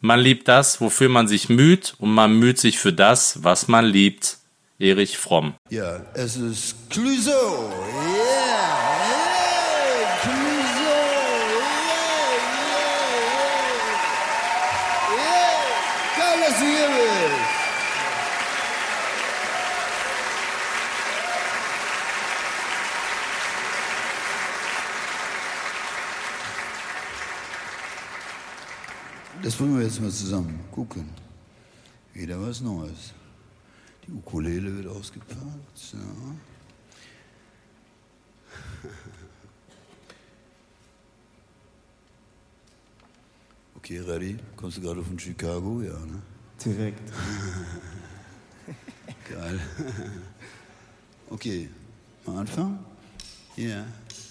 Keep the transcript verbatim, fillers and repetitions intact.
Man liebt das, wofür man sich müht, und man müht sich für das, was man liebt. Erich Fromm. Ja, es ist Clouseau. Yeah, hey, Clouseau. Yeah, yeah, yeah. Geil, dass du hier bist. Das wollen wir jetzt mal zusammen gucken. Wieder was Neues. Die Ukulele wird ausgepackt. So. Okay, ready? Kommst du gerade von Chicago? Ja, ne? Direkt. Geil. Okay, mal anfangen? Ja. Yeah.